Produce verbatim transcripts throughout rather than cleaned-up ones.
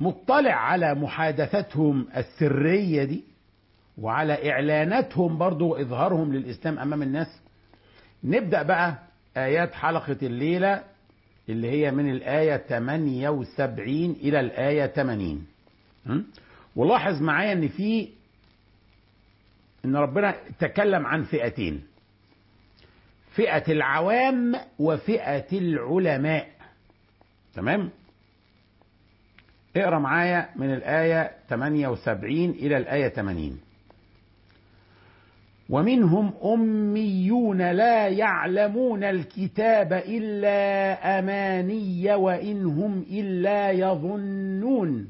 مطلع على محادثتهم السرية دي وعلى إعلاناتهم برضو وإظهارهم للإسلام أمام الناس. نبدأ بقى آيات حلقة الليلة اللي هي من الآية ثمانية وسبعين إلى الآية ثمانين. ولاحظ معايا إن في إن ربنا تكلم عن فئتين، فئة العوام وفئة العلماء. تمام؟ اقرأ معايا من الآية ثمانية وسبعين إلى الآية ثمانين. ومنهم أميون لا يعلمون الكتاب إلا أماني وإن هم إلا يظنون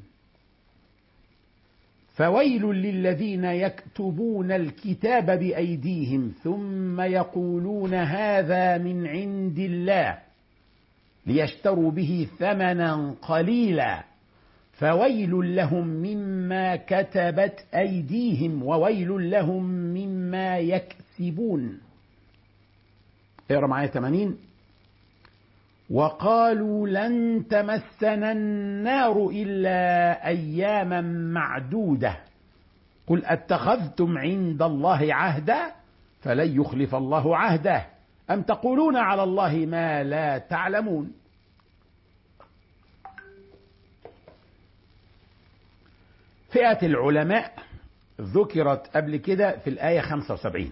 فويل للذين يكتبون الكتاب بأيديهم ثم يقولون هذا من عند الله ليشتروا به ثمنا قليلا فويل لهم مما كتبت أيديهم وويل لهم مما يكسبون. اقرأ معايا ثمانين. وقالوا لن تمسنا النار إلا أياما معدودة قل أتخذتم عند الله عهدا فلن يخلف الله عهده أم تقولون على الله ما لا تعلمون. فئة العلماء ذكرت قبل كده في الآية خمسة وسبعين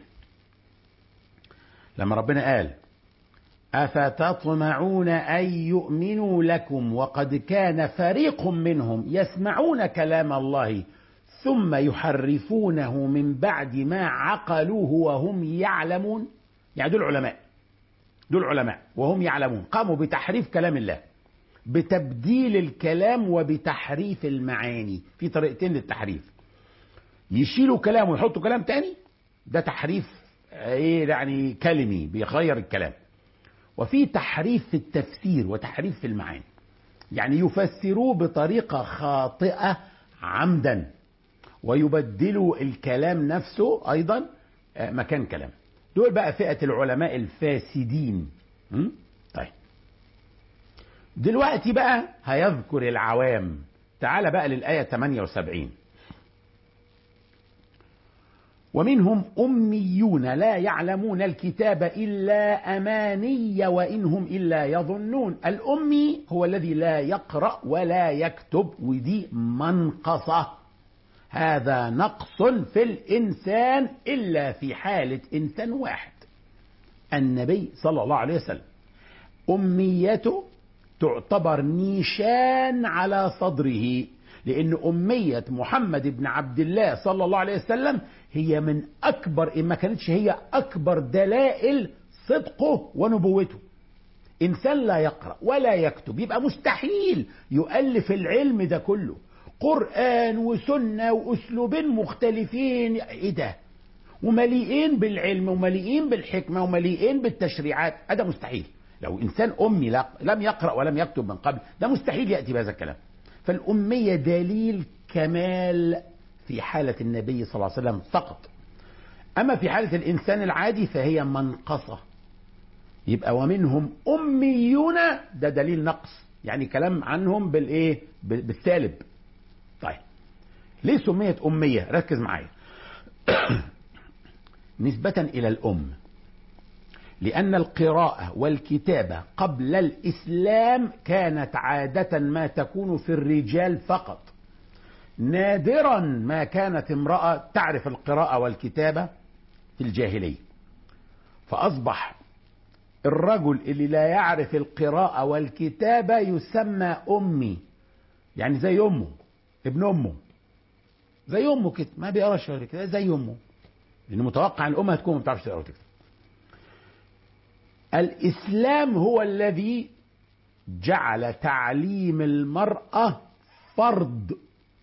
لما ربنا قال أفتطمعون أن يؤمنوا لكم وقد كان فريق منهم يسمعون كلام الله ثم يحرفونه من بعد ما عقلوه وهم يعلمون. يعني دول علماء، دول علماء وهم يعلمون قاموا بتحريف كلام الله، بتبديل الكلام وبتحريف المعاني. في طريقتين للتحريف، يشيلوا كلام ويحطوا كلام تاني، ده تحريف ايه يعني كلمي بيغير الكلام. وفي تحريف في التفسير وتحريف في المعاني، يعني يفسروه بطريقة خاطئة عمدا ويبدلوا الكلام نفسه ايضا مكان كلام. دول بقى فئة العلماء الفاسدين. طيب دلوقتي بقى هيذكر العوام. تعال بقى للآية ثمانية وسبعين. ومنهم أميون لا يعلمون الكتاب إلا أماني وإن هم إلا يظنون. الأمي هو الذي لا يقرأ ولا يكتب، ودي منقصة. هذا نقص في الإنسان إلا في حالة إنسان واحد، النبي صلى الله عليه وسلم. أميته تعتبر نيشان على صدره، لأن أمية محمد بن عبد الله صلى الله عليه وسلم هي من أكبر، إن ما كانتش هي أكبر دلائل صدقه ونبوته. إنسان لا يقرأ ولا يكتب يبقى مستحيل يؤلف العلم ده كله، قرآن وسنة وأسلوبين مختلفين، إيه ده، ومليئين بالعلم ومليئين بالحكمة ومليئين بالتشريعات. هذا مستحيل. لو إنسان أمي لا لم يقرأ ولم يكتب من قبل، ده مستحيل يأتي بهذا الكلام. فالأمية دليل كمال في حالة النبي صلى الله عليه وسلم فقط. أما في حالة الإنسان العادي فهي منقصة. يبقى ومنهم أميون ده دليل نقص، يعني كلام عنهم بالإيه؟ بالسالب. طيب ليه سميت أمية؟ ركز معايا. نسبة إلى الأم، لأن القراءة والكتابة قبل الإسلام كانت عادة ما تكون في الرجال فقط. نادرا ما كانت امرأة تعرف القراءة والكتابة في الجاهلية، فأصبح الرجل اللي لا يعرف القراءة والكتابة يسمى أمي، يعني زي أمه، ابن أمه، زي أمه كده، ما بيقراش كده زي أمه، لأنه متوقع أن الأم هتكون ما بتعرفش تقرا وتكتب. الإسلام هو الذي جعل تعليم المرأة فرض.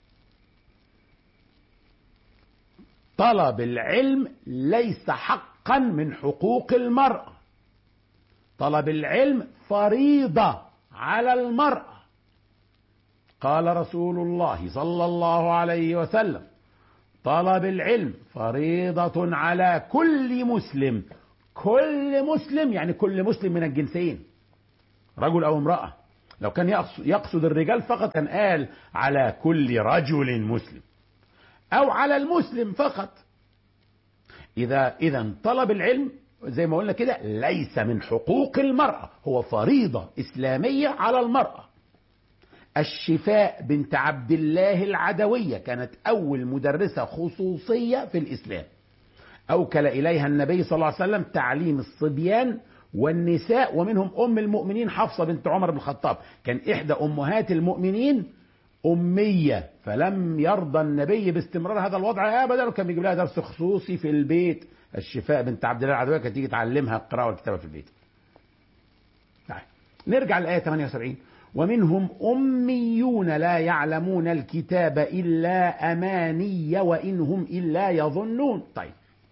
طلب العلم ليس حقا من حقوق المرأة، طلب العلم فريضة على المرأة. قال رسول الله صلى الله عليه وسلم: طلب العلم فريضة على كل مسلم. كل مسلم يعني كل مسلم من الجنسين، رجل أو امرأة. لو كان يقصد الرجال فقط كان قال على كل رجل مسلم أو على المسلم فقط. إذا إذا طلب العلم زي ما قلنا كده ليس من حقوق المرأة، هو فريضة إسلامية على المرأة. الشفاء بنت عبد الله العدوية كانت أول مدرسة خصوصية في الإسلام، أوكل إليها النبي صلى الله عليه وسلم تعليم الصبيان والنساء، ومنهم أم المؤمنين حفصة بنت عمر بن الخطاب، كان إحدى أمهات المؤمنين أمية، فلم يرضى النبي باستمرار هذا الوضع أبدا، وكان بيجيب لها درس خصوصي في البيت. الشفاء بنت عبد الله العدوية كانت تيجي تعلمها القراءة والكتابة في البيت. طيب نرجع للآية ثمانية وسبعين: ومنهم أميون لا يعلمون الكتاب إلا أماني وإن هم إلا يظنون. طيب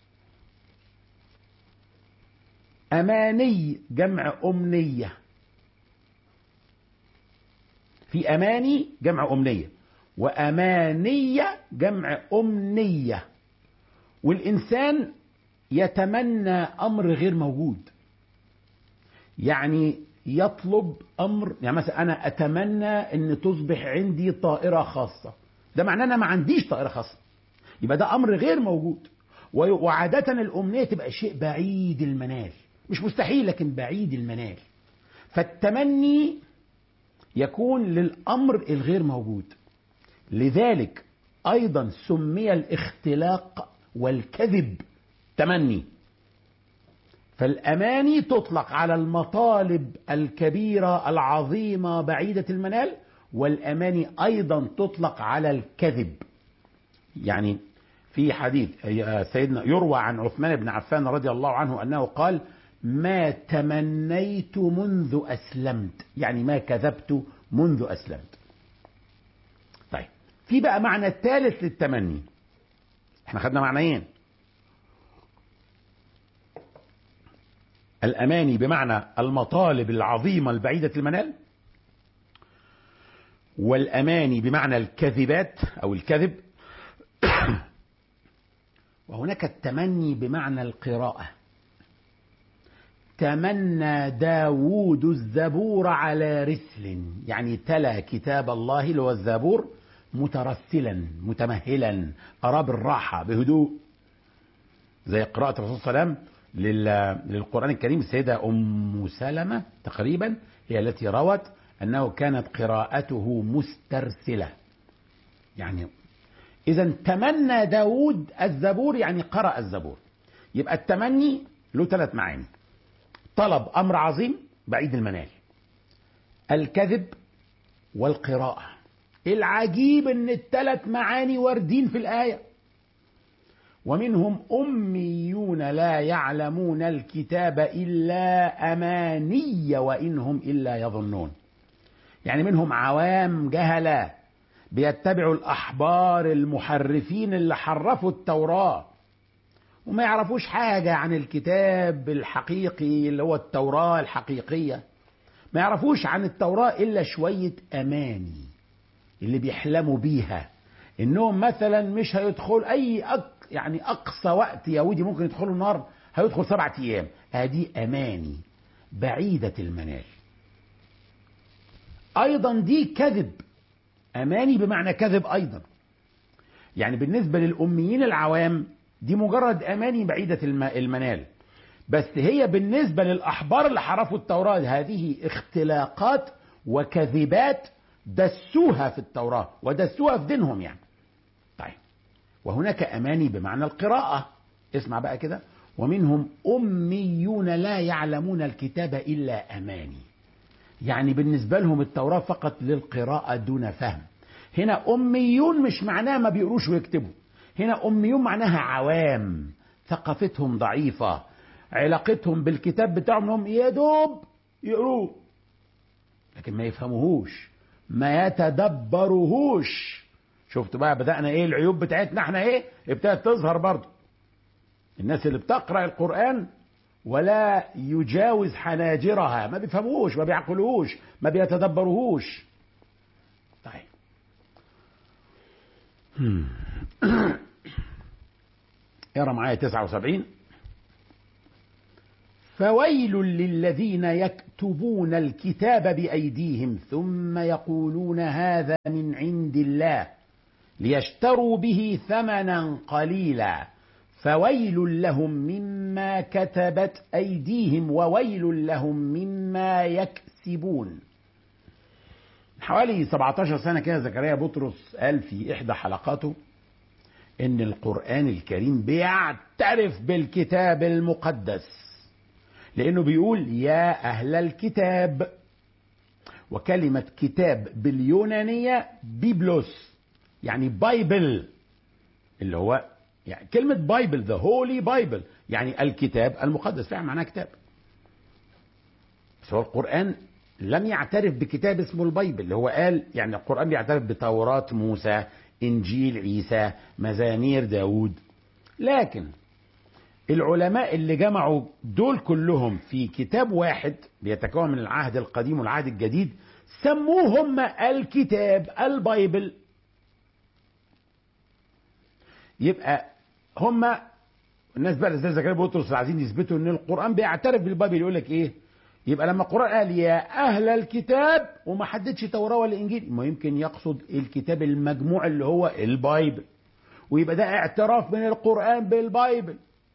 أماني جمع أمنية، في أماني جمع أمنية، وأمانية جمع أمنية. والإنسان يتمنى أمر غير موجود، يعني يطلب أمر، يعني مثلا أنا أتمنى أن تصبح عندي طائرة خاصة، ده معناه أنا ما عنديش طائرة خاصة، يبقى ده أمر غير موجود. وعادة الأمنية تبقى شيء بعيد المنال، مش مستحيل لكن بعيد المنال. فالتمني يكون للأمر الغير موجود. لذلك أيضا سمي الاختلاق والكذب تمني. فالأماني تطلق على المطالب الكبيرة العظيمة بعيدة المنال، والأماني أيضا تطلق على الكذب. يعني في حديث سيدنا يروى عن عثمان بن عفان رضي الله عنه أنه قال: ما تمنيت منذ أسلمت، يعني ما كذبت منذ أسلمت. طيب في بقى معنى الثالث للتمني، احنا خدنا معنيين: الأماني بمعنى المطالب العظيمة البعيدة المنال، والأماني بمعنى الكذبات أو الكذب. وهناك التمني بمعنى القراءة. تمنى داود الزبور على رسل، يعني تلا كتاب الله اللي هو الزبور مترسلا متمهلا، أرى بالراحة بهدوء، زي قراءة الرسول صلى الله عليه وسلم للقرآن الكريم. السيدة أم سلمة تقريبا هي التي روت أنه كانت قراءته مسترسلة. يعني إذا تمنى داود الزبور يعني قرأ الزبور. يبقى التمني له ثلاث معاني: طلب أمر عظيم بعيد المنال، الكذب، والقراءة. العجيب أن الثلاث معاني واردين في الآية: ومنهم أميون لا يعلمون الكتاب إلا أماني وإنهم إلا يظنون. يعني منهم عوام جهلة بيتبعوا الأحبار المحرفين اللي حرفوا التوراة وما يعرفوش حاجة عن الكتاب الحقيقي اللي هو التوراة الحقيقية. ما يعرفوش عن التوراة إلا شوية أماني اللي بيحلموا بيها، إنهم مثلا مش هيدخل أي أك يعني أقصى وقت يهودي ممكن يدخلوا النار هيدخل سبعة أيام. هذه أماني بعيدة المنال. أيضا دي كذب، أماني بمعنى كذب أيضا. يعني بالنسبة للأميين العوام دي مجرد أماني بعيدة المنال، بس هي بالنسبة للأحبار اللي حرفوا التوراة هذه اختلاقات وكذبات دسوها في التوراة ودسوها في دينهم يعني. طيب وهناك أماني بمعنى القراءة. اسمع بقى كده: ومنهم أميون لا يعلمون الكتاب إلا أماني، يعني بالنسبة لهم التوراة فقط للقراءة دون فهم. هنا أميون مش معناها ما بيقروش ويكتبوا، هنا أميون معناها عوام ثقافتهم ضعيفة، علاقتهم بالكتاب بتاعهم انهم يا دوب يقروه لكن ما يفهموهوش ما يتدبروهوش. شفتوا بقى بدأنا ايه العيوب بتاعتنا احنا ايه ابتدت تظهر برضو. الناس اللي بتقرأ القرآن ولا يجاوز حناجرها ما بيفهموهوش ما بيعقلوهوش ما بيتدبروهوش. طيب اقرا معايا تسعة وسبعين: فويل للذين يكتبون الكتاب بأيديهم ثم يقولون هذا من عند الله ليشتروا به ثمنا قليلا فويل لهم مما كتبت أيديهم وويل لهم مما يكسبون. حوالي سبعتاشر سنة كده زكريا بطرس قال في إحدى حلقاته إن القرآن الكريم بيعترف بالكتاب المقدس، لأنه بيقول يا أهل الكتاب، وكلمة كتاب باليونانية بيبلوس يعني بايبل، اللي هو يعني كلمة بايبل ذا هولي بايبل يعني الكتاب المقدس، فعلا معناه كتاب. بس هو القرآن لم يعترف بكتاب اسمه البايبل، اللي هو قال يعني القرآن بيعترف بتوراة موسى، إنجيل عيسى، مزامير داود. لكن العلماء اللي جمعوا دول كلهم في كتاب واحد بيتكون من العهد القديم والعهد الجديد سموه هم الكتاب البايبل. يبقى هم الناس بقى زي زكريا بطرس عايزين يثبتوا ان القرآن بيعترف بالبايبل، يقول لك ايه؟ يبقى لما القرآن قال يا أهل الكتاب وما حددش توراة ولا إنجيل، ما يمكن يقصد الكتاب المجموع اللي هو البايبل، ويبقى ده اعتراف من القرآن بالبايبل.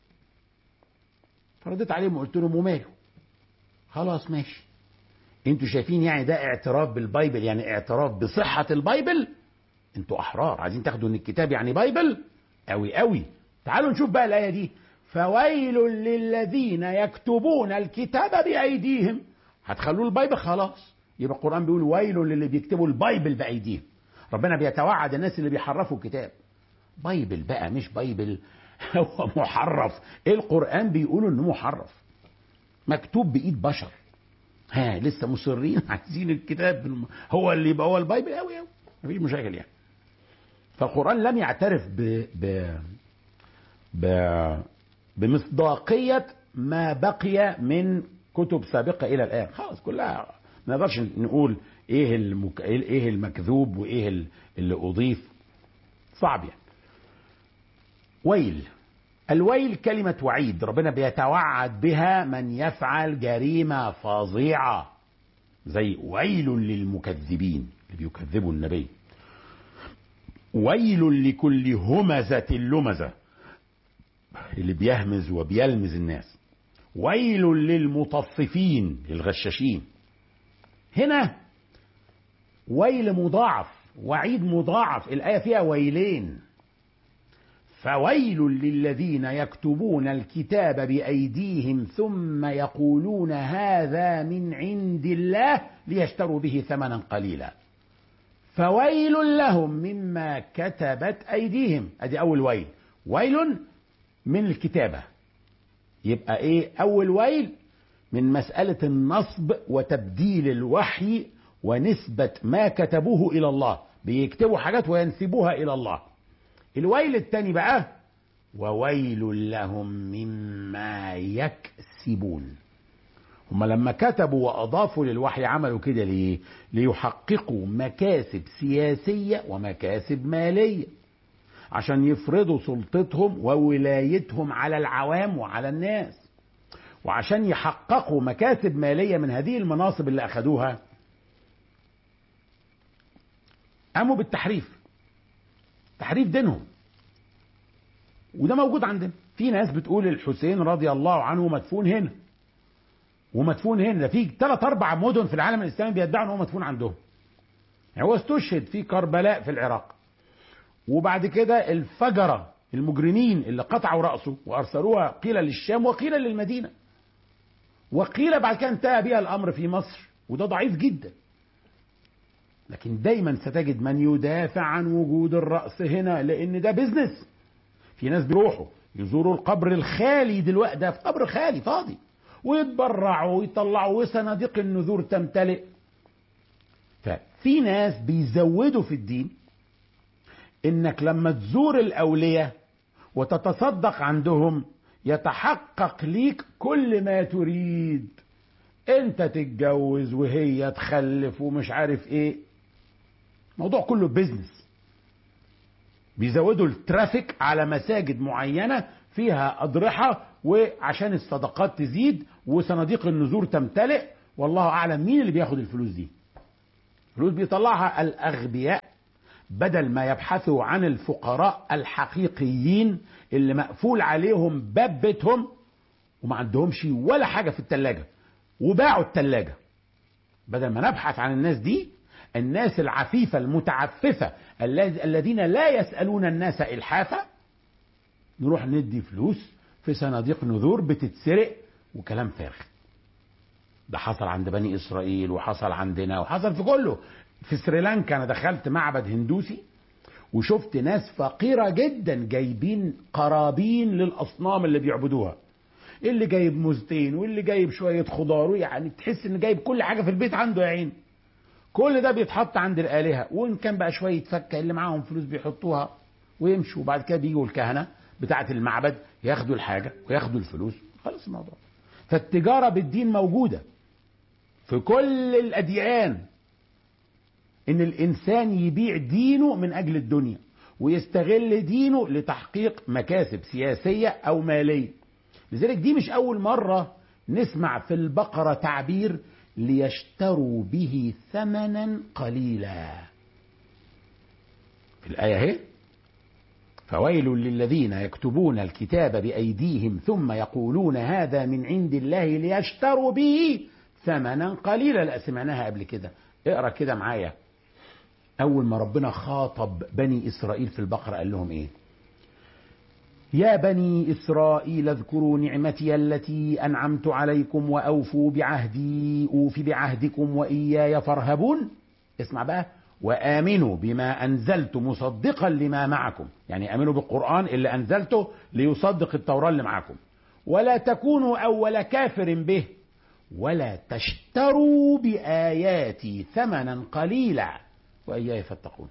فرديت عليهم وقلت لهم وماله؟ خلاص ماشي، انتوا شايفين يعني ده اعتراف بالبايبل يعني اعتراف بصحة البايبل؟ انتوا أحرار، عايزين تاخدوا ان الكتاب يعني بايبل؟ قوي قوي. تعالوا نشوف بقى الآية دي، فويل للذين يكتبون الكتاب بأيديهم. هتخلوه البايبل؟ خلاص يبقى القرآن بيقول ويل للي بيكتبوا البايبل بأيديهم. ربنا بيتوعد الناس اللي بيحرفوا الكتاب. بايبل بقى مش بايبل هو محرف. القرآن بيقولوا انه محرف مكتوب بإيد بشر. ها لسه مصرين عايزين الكتاب هو اللي يبقى هو البايبل؟ قوي قوي مفيش مشاكل يعني. فالقرآن لم يعترف ب... ب... ب... بمصداقية ما بقي من كتب سابقة إلى الآن. خلاص كلها ما نقدرش نقول إيه المك... إيه المكذوب وإيه اللي أضيف، صعب يعني. ويل، الويل كلمة وعيد، ربنا بيتوعد بها من يفعل جريمة فظيعة، زي ويل للمكذبين اللي بيكذبوا النبي، ويل لكل همزة لمزة اللي بيهمز وبيلمز الناس، ويل للمطففين الغشاشين. هنا ويل مضاعف، وعيد مضاعف، الآية فيها ويلين. فويل للذين يكتبون الكتاب بأيديهم ثم يقولون هذا من عند الله ليشتروا به ثمنا قليلا فويل لهم مما كتبت أيديهم. أدي أول ويل، ويل من الكتابة. يبقى إيه أول ويل؟ من مسألة النصب وتبديل الوحي ونسبة ما كتبوه إلى الله، بيكتبوا حاجات وينسبوها إلى الله. الويل الثاني بقى وويل لهم مما يكسبون. هم لما كتبوا وأضافوا للوحي عملوا كده ليه؟ ليحققوا مكاسب سياسية ومكاسب مالية عشان يفرضوا سلطتهم وولايتهم على العوام وعلى الناس، وعشان يحققوا مكاسب مالية من هذه المناصب اللي أخذوها قاموا بالتحريف، تحريف دينهم. وده موجود عندنا. في ناس بتقول الحسين رضي الله عنه مدفون هنا ومدفون هنا. ده في ثلاث اربع مدن في العالم الاسلامي بيدعوا ان هو مدفون عندهم. يعني هو استشهد في كربلاء في العراق، وبعد كده الفجرة المجرمين اللي قطعوا رأسه وارسلوها قيل للشام وقيل للمدينة، وقيل بعد كده انتهى بها الامر في مصر، وده ضعيف جدا. لكن دايما ستجد من يدافع عن وجود الرأس هنا لان ده بيزنس. في ناس بيروحوا يزوروا القبر الخالي دلوقتي، ده في قبر خالي فاضي، ويتبرعوا ويطلعوا وصناديق النذور تمتلئ. ففي ناس بيزودوا في الدين انك لما تزور الاولياء وتتصدق عندهم يتحقق ليك كل ما تريد، انت تتجوز وهي تخلف ومش عارف ايه. موضوع كله بيزنس. بيزودوا الترافيك على مساجد معينة فيها أضرحة وعشان الصدقات تزيد وصناديق النذور تمتلئ، والله أعلم مين اللي بياخد الفلوس دي. فلوس بيطلعها الأغبياء بدل ما يبحثوا عن الفقراء الحقيقيين اللي مقفول عليهم باب بيتهم وما عندهمش ولا حاجة في التلاجة وباعوا التلاجة. بدل ما نبحث عن الناس دي، الناس العفيفة المتعففة الذين لا يسألون الناس إلحافا، نروح ندي فلوس في صناديق نذور بتتسرق وكلام فارغ. ده حصل عند بني إسرائيل وحصل عندنا وحصل في كله. في سريلانكا أنا دخلت معبد هندوسي وشفت ناس فقيرة جدا جايبين قرابين للأصنام اللي بيعبدوها، اللي جايب موزتين واللي جايب شوية خضار، يعني تحس ان جايب كل حاجة في البيت عنده يا عين. كل ده بيتحط عند الآلهة، وإن كان بقى شوية فكة اللي معاهم فلوس بيحطوها ويمشوا، وبعد كده بيجوا الكهنة بتاعة المعبد ياخدوا الحاجة وياخدوا الفلوس، خلص الموضوع. فالتجارة بالدين موجودة في كل الأديان، إن الإنسان يبيع دينه من أجل الدنيا ويستغل دينه لتحقيق مكاسب سياسية أو مالية. لذلك دي مش أول مرة نسمع في البقرة تعبير ليشتروا به ثمنا قليلا. في الآية هي فويل للذين يكتبون الكتاب بأيديهم ثم يقولون هذا من عند الله ليشتروا به ثمنا قليلا. لا سمعناها قبل كده، اقرأ كده معايا. أول ما ربنا خاطب بني إسرائيل في البقرة قال لهم إيه؟ يا بني إسرائيل اذكروا نعمتي التي أنعمت عليكم وأوفوا بعهدي أوف بعهدكم وإياي فارهبون. اسمع بقى، وآمنوا بما أنزلت مصدقا لما معكم، يعني آمنوا بالقرآن اللي أنزلته ليصدق التوراة اللي معكم، ولا تكونوا أول كافر به، ولا تشتروا بآياتي ثمنا قليلا وإياي فاتقون.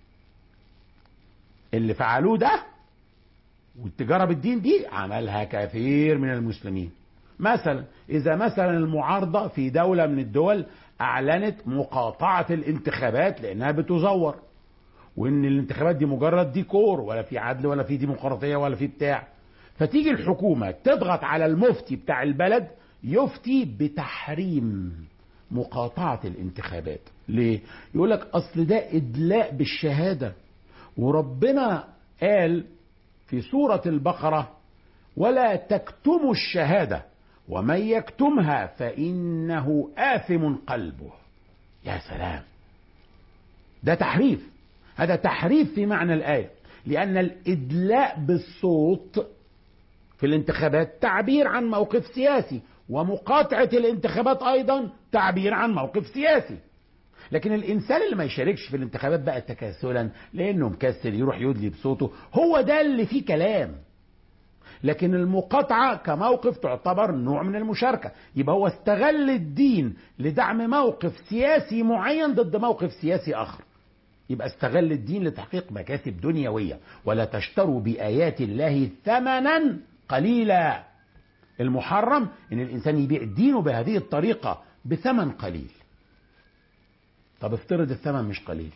اللي فعلوه ده والتجارة بالدين دي عملها كثير من المسلمين. مثلا إذا مثلا المعارضة في دولة من الدول أعلنت مقاطعة الانتخابات لأنها بتزور، وإن الانتخابات دي مجرد ديكور، ولا في عدل ولا في ديمقراطية ولا في بتاع، فتيجي الحكومة تضغط على المفتي بتاع البلد يفتي بتحريم مقاطعة الانتخابات. ليه؟ يقول لك أصل ده إدلاء بالشهادة، وربنا قال في سورة البقرة ولا تكتموا الشهادة ومن يكتمها فإنه آثم قلبه. يا سلام، ده تحريف، هذا تحريف في معنى الآية، لأن الإدلاء بالصوت في الانتخابات تعبير عن موقف سياسي، ومقاطعة الانتخابات أيضا تعبير عن موقف سياسي. لكن الإنسان اللي ما يشاركش في الانتخابات بقى تكاسلا لأنه مكسل يروح يدلي بصوته، هو ده اللي فيه كلام. لكن المقاطعة كموقف تعتبر نوع من المشاركة، يبقى هو استغل الدين لدعم موقف سياسي معين ضد موقف سياسي آخر، يبقى استغل الدين لتحقيق مكاسب دنيوية. ولا تشتروا بآيات الله ثمنا قليلا. المحرم ان الانسان يبيع دينه بهذه الطريقة بثمن قليل. طب افترض الثمن مش قليل،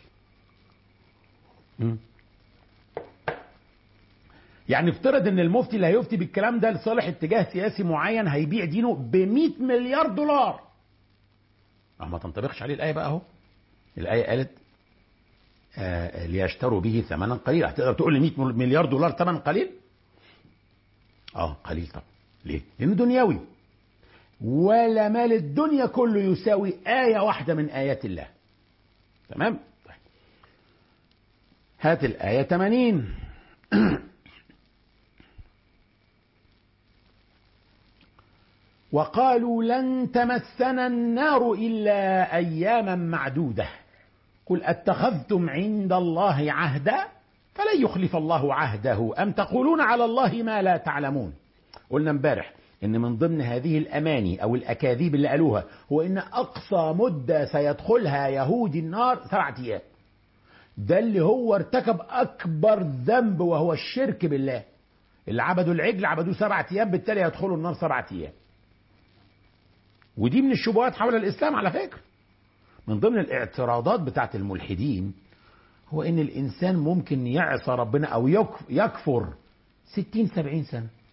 م? يعني افترض ان المفتي اللي هيفتي بالكلام ده لصالح اتجاه سياسي معين هيبيع دينه بمئة مليار دولار. اه ما تنطبقش عليه الآية بقى اهو. الآية قالت آه ليشتروا به ثمنا قليلا. هتقدر تقول لي مئة مليار دولار ثمن قليل؟ اه قليل طبعا. ليه؟ لأنه دنيوي، ولا مال الدنيا كله يساوي آية واحدة من آيات الله. تمام؟ طيب. هات الآية ثمانين. وقالوا لن تمسنا النار إلا أياما معدودة قل أتخذتم عند الله عهدا فلن يخلف الله عهده أم تقولون على الله ما لا تعلمون. قلنا امبارح ان من ضمن هذه الاماني او الاكاذيب اللي قالوها هو ان اقصى مدة سيدخلها يهود النار سبعة ايام. ده اللي هو ارتكب اكبر ذنب وهو الشرك بالله. اللي عبدوا العجل عبدوه سبعة ايام، بالتالي يدخلوا النار سبعة ايام. ودي من الشبهات حول الاسلام على فكرة. من ضمن الاعتراضات بتاعت الملحدين هو ان الانسان ممكن يعصى ربنا او يكفر ستين سبعين سنة.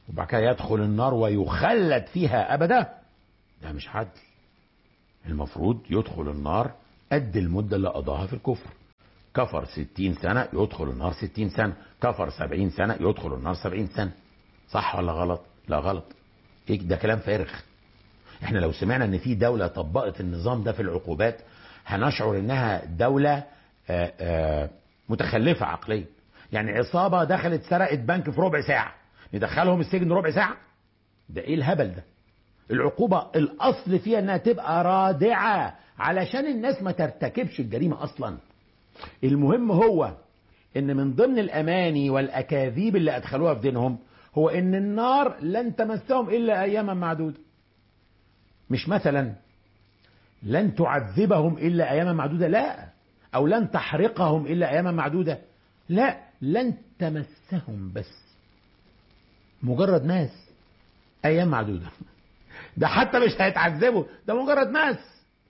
وبعد كده يدخل النار ويخلد فيها أبدا، ده مش عدل. المفروض يدخل النار قد المدة اللي قضاها في الكفر. كفر ستين سنة يدخل النار ستين سنة، كفر سبعين سنة يدخل النار سبعين سنة. صح ولا غلط؟ لا غلط. إيه ده؟ كلام فارغ. احنا لو سمعنا ان في دولة طبقت النظام ده في العقوبات هنشعر انها دولة آآ آآ متخلفة عقليا. يعني عصابة دخلت سرقت بنك في ربع ساعة ندخلهم السجن ربع ساعة؟ ده ايه الهبل ده؟ العقوبة الاصل فيها انها تبقى رادعة علشان الناس ما ترتكبش الجريمة اصلا. المهم هو ان من ضمن الاماني والاكاذيب اللي ادخلوها في دينهم هو ان النار لن تمسهم الا اياما معدودة. مش مثلا لن تعذبهم الا اياما معدودة، لا. او لن تحرقهم الا اياما معدودة، لا. لن تمسهم بس، مجرد ماس ايام معدودة. ده حتى مش هيتعذبوا، ده مجرد ماس.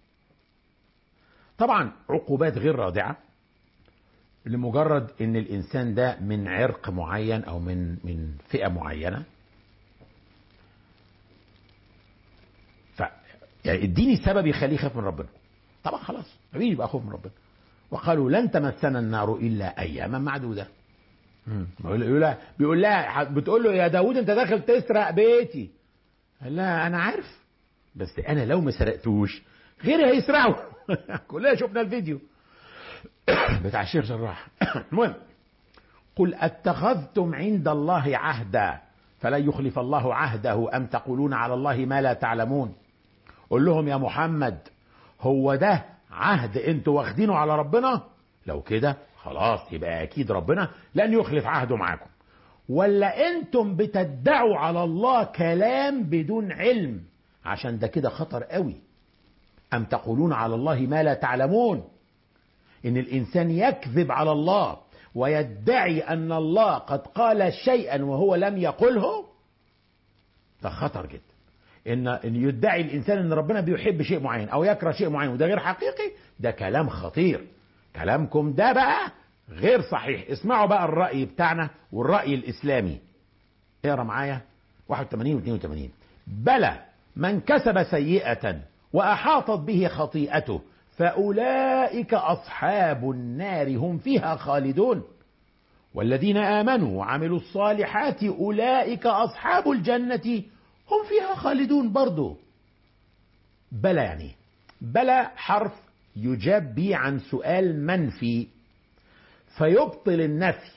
طبعا عقوبات غير رادعة لمجرد ان الانسان ده من عرق معين او من من فئة معينة. ف يعني اديني سبب يخليه يخاف من ربنا. طبعا خلاص مفيش بقى خوف من ربنا. وقالوا لن تمسنا النار الا اياما معدودة. بيقول لها بيقول لها بتقول له يا داوود انت داخل تسرق بيتي. قال لها انا عارف، بس انا لو ما سرقتوش غيري هيسرقوا. كلنا شفنا الفيديو بتاع الشيخ جراح. المهم، قل اتخذتم عند الله عهدا فلن يخلف الله عهده ام تقولون على الله ما لا تعلمون. قل لهم يا محمد، هو ده عهد انتوا واخدينه على ربنا؟ لو كده خلاص يبقى اكيد ربنا لن يخلف عهده معاكم. ولا انتم بتدعوا على الله كلام بدون علم؟ عشان ده كده خطر قوي. ام تقولون على الله ما لا تعلمون، ان الانسان يكذب على الله ويدعي ان الله قد قال شيئا وهو لم يقله، ده خطر جدا. ان ان يدعي الانسان ان ربنا بيحب شيء معين او يكره شيء معين وده غير حقيقي، ده كلام خطير. كلامكم ده بقى غير صحيح. اسمعوا بقى الرأي بتاعنا والرأي الاسلامي. اقرا معايا واحد وثمانين و اثنين وثمانين. بلى من كسب سيئة واحاطت به خطيئته فاولئك اصحاب النار هم فيها خالدون والذين امنوا وعملوا الصالحات اولئك اصحاب الجنة هم فيها خالدون. برضو بلى يعني بلى حرف يجاب به عن سؤال منفي فيبطل النفي.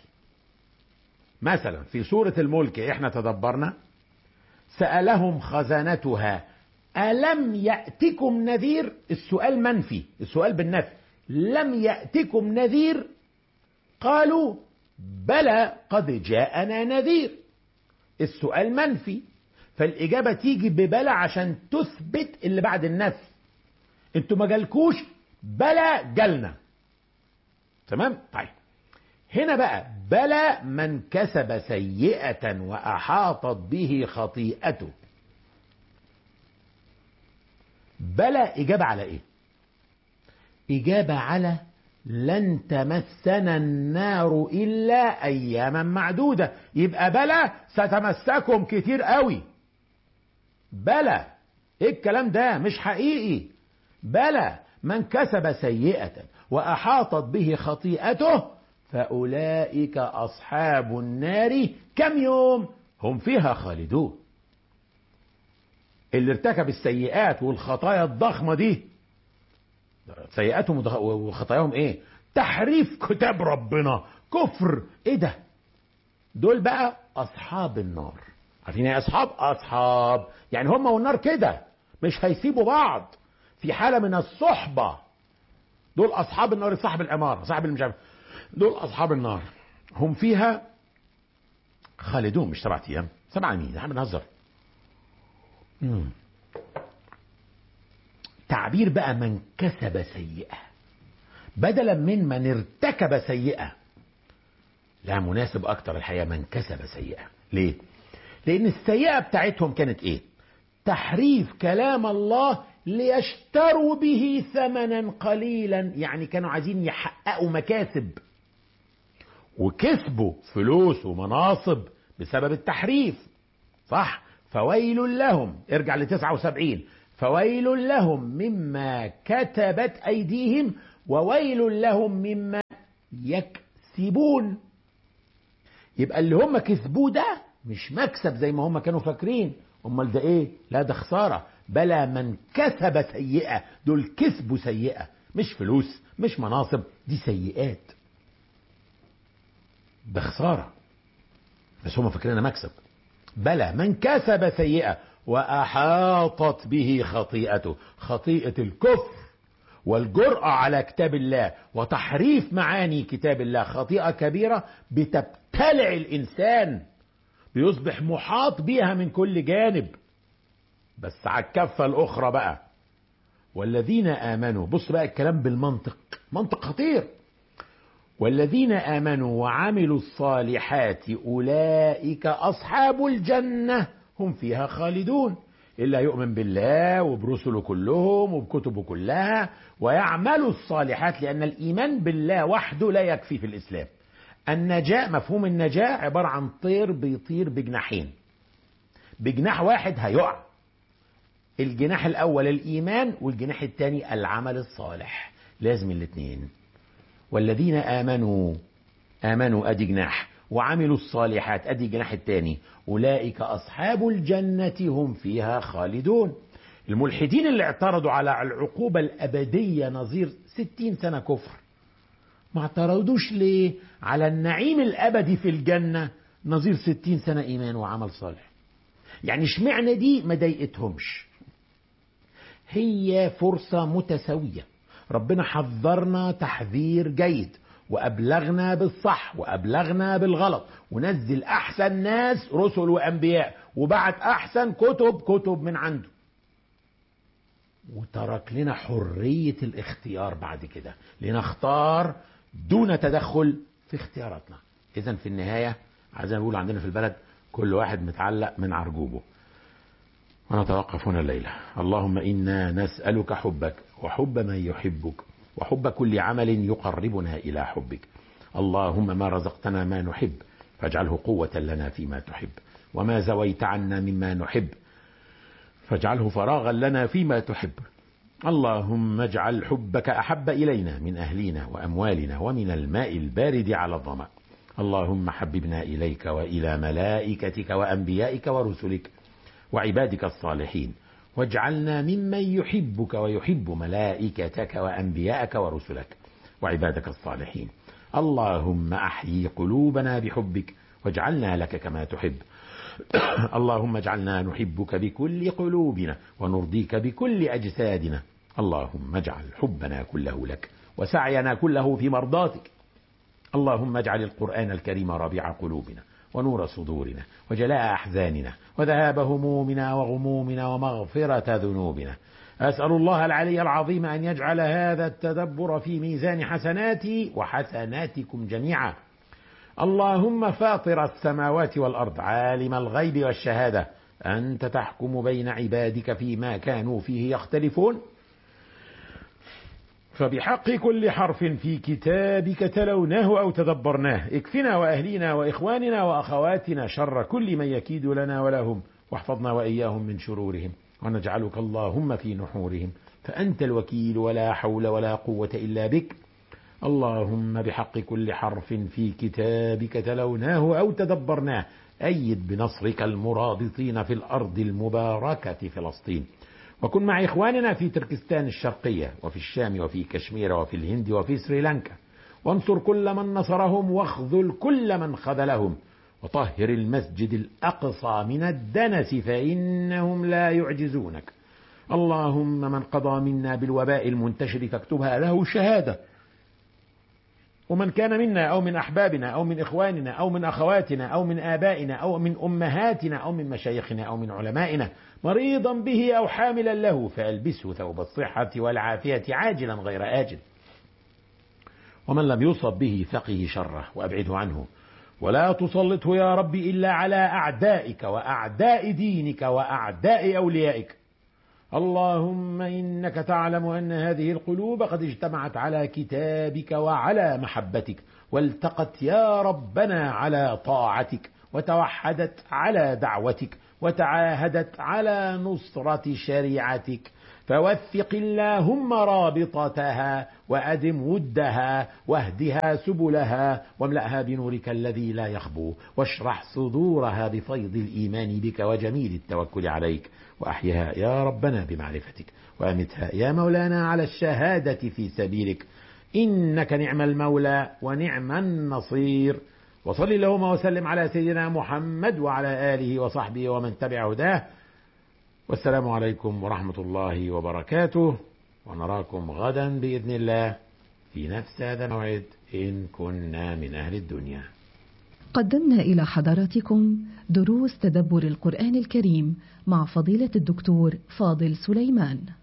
مثلا في سورة الملك احنا تدبرنا سألهم خزنتها ألم يأتكم نذير. السؤال منفي، السؤال بالنفي. لم يأتكم نذير؟ قالوا بلى قد جاءنا نذير. السؤال منفي، فالإجابة تيجي ببلى عشان تثبت اللي بعد النفي. انتوا ما جالكوش، بلى جالنا. تمام؟ طيب هنا بقى بلى من كسب سيئة وأحاطت به خطيئته. بلى إجابة على إيه؟ إجابة على لن تمسنا النار إلا أياما معدودة. يبقى بلى ستمسكم كتير قوي. بلى إيه الكلام ده؟ مش حقيقي. بلى من كسب سيئة وأحاطت به خطيئته فأولئك أصحاب النار كم يوم هم فيها خالدون. اللي ارتكب السيئات والخطايا الضخمة دي، سيئاتهم وخطاياهم ايه؟ تحريف كتاب ربنا، كفر، ايه ده؟ دول بقى اصحاب النار. عارفين ايه اصحاب؟ اصحاب يعني هم والنار كده مش هيسيبوا بعض، في حالة من الصحبة. دول اصحاب النار، صاحب العمارة، صاحب المش، دول اصحاب النار هم فيها خالدون. مش سبعة ايام، سبعة مين؟ احنا بنهزر. مم. تعبير بقى من كسب سيئة بدلا من من ارتكب سيئة، لا مناسب اكتر الحقيقة من كسب سيئة. ليه؟ لان السيئة بتاعتهم كانت ايه؟ تحريف كلام الله ليشتروا به ثمنا قليلا. يعني كانوا عايزين يحققوا مكاسب وكسبوا فلوس ومناصب بسبب التحريف. صح؟ فويل لهم، ارجع لتسعة وسبعين، فويل لهم مما كتبت أيديهم وويل لهم مما يكسبون. يبقى اللي هم كسبوه ده مش مكسب زي ما هم كانوا فاكرين، امال ده ايه؟ لا ده خسارة. بلى من كسب سيئة، دول كسبوا سيئة، مش فلوس مش مناصب، دي سيئات، ده خسارة، بس هم فاكرينها مكسب. بلى من كسب سيئة وأحاطت به خطيئته، خطيئة الكفر والجرأة على كتاب الله وتحريف معاني كتاب الله، خطيئة كبيرة بتبتلع الإنسان، بيصبح محاط بها من كل جانب. بس على الكفة الأخرى بقى والذين آمنوا، بص بقى الكلام بالمنطق، منطق خطير. والذين آمنوا وعملوا الصالحات أولئك أصحاب الجنة هم فيها خالدون. إلا يؤمن بالله وبرسله كلهم وبكتبه كلها ويعملوا الصالحات، لأن الإيمان بالله وحده لا يكفي في الإسلام. النجاة، مفهوم النجاة عبارة عن طير بيطير بجناحين، بجناح واحد هيقع، الجناح الأول الإيمان والجناح الثاني العمل الصالح، لازم الاثنين. والذين آمنوا، آمنوا أدي جناح، وعملوا الصالحات أدي جناح الثاني، أولئك أصحاب الجنة هم فيها خالدون. الملحدين اللي اعترضوا على العقوبة الأبدية نظير ستين سنة كفر، ما اعترضوش ليه على النعيم الأبدي في الجنة نظير ستين سنة إيمان وعمل صالح؟ يعني اشمعنى دي ما ضايقتهمش؟ هي فرصة متساوية، ربنا حذرنا تحذير جيد وأبلغنا بالصح وأبلغنا بالغلط، ونزل أحسن ناس رسل وأنبياء وبعت أحسن كتب كتب من عنده، وترك لنا حرية الاختيار بعد كده لنختار دون تدخل في اختياراتنا. إذن في النهاية عايزين نقول عندنا في البلد كل واحد متعلق من عرجوبه. ونتوقف هنا الليلة. اللهم إنا نسألك حبك وحب من يحبك وحب كل عمل يقربنا إلى حبك. اللهم ما رزقتنا ما نحب فاجعله قوة لنا فيما تحب، وما زويت عنا مما نحب فاجعله فراغا لنا فيما تحب. اللهم اجعل حبك أحب إلينا من أهلنا وأموالنا ومن الماء البارد على الظمأ. اللهم حببنا إليك وإلى ملائكتك وأنبيائك ورسلك وعبادك الصالحين، واجعلنا ممن يحبك ويحب ملائكتك وأنبيائك ورسلك وعبادك الصالحين. اللهم أحيي قلوبنا بحبك واجعلنا لك كما تحب. اللهم اجعلنا نحبك بكل قلوبنا ونرضيك بكل أجسادنا. اللهم اجعل حبنا كله لك وسعينا كله في مرضاتك. اللهم اجعل القرآن الكريم ربيع قلوبنا ونور صدورنا وجلاء أحزاننا وذهاب همومنا وغمومنا ومغفرة ذنوبنا. أسأل الله العلي العظيم أن يجعل هذا التدبر في ميزان حسناتي وحسناتكم جميعا. اللهم فاطر السماوات والأرض عالم الغيب والشهادة، أنت تحكم بين عبادك فيما كانوا فيه يختلفون، فبحق كل حرف في كتابك تلوناه أو تدبرناه اكفنا وأهلينا وإخواننا وأخواتنا شر كل من يكيد لنا ولهم، واحفظنا وإياهم من شرورهم، ونجعلك اللهم في نحورهم، فأنت الوكيل ولا حول ولا قوة إلا بك. اللهم بحق كل حرف في كتابك تلوناه أو تدبرناه أيد بنصرك المرابطين في الأرض المباركة فلسطين، وكن مع إخواننا في تركستان الشرقية وفي الشام وفي كشمير وفي الهند وفي سريلانكا، وانصر كل من نصرهم واخذل كل من خذلهم، وطهر المسجد الأقصى من الدنس فإنهم لا يعجزونك. اللهم من قضى منا بالوباء المنتشر فاكتبها له شهادة، ومن كان منا أو من أحبابنا أو من إخواننا أو من أخواتنا أو من آبائنا أو من أمهاتنا أو من مشايخنا أو من علمائنا مريضا به أو حاملا له فألبسه ثوب الصحة والعافية عاجلا غير آجل، ومن لم يصب به فقه شره وأبعده عنه، ولا تسلطه يا رب إلا على أعدائك وأعداء دينك وأعداء أوليائك. اللهم إنك تعلم أن هذه القلوب قد اجتمعت على كتابك وعلى محبتك، والتقت يا ربنا على طاعتك، وتوحدت على دعوتك وتعاهدت على نصرة شريعتك، فوثق اللهم رابطتها وأدم ودها واهدها سبلها واملأها بنورك الذي لا يخبو، واشرح صدورها بفيض الإيمان بك وجميل التوكل عليك، وأحيها يا ربنا بمعرفتك، وأمتها يا مولانا على الشهادة في سبيلك، إنك نعم المولى ونعم النصير. وصل اللهم وسلم على سيدنا محمد وعلى آله وصحبه ومن تبع هداه، والسلام عليكم ورحمة الله وبركاته، ونراكم غدا بإذن الله في نفس هذا الموعد إن كنا من أهل الدنيا. قدمنا إلى حضراتكم دروس تدبر القرآن الكريم مع فضيلة الدكتور فاضل سليمان.